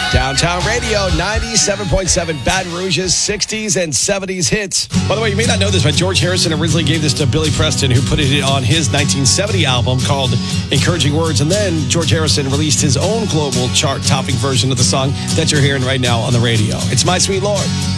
Downtown Radio, 97.7 Baton Rouge's 60s and 70s hits. By the way, you may not know this, but George Harrison originally gave this to Billy Preston, who put it on his 1970 album called Encouraging Words. And then George Harrison released his own global chart-topping version of the song that you're hearing right now on the radio. It's My Sweet Lord.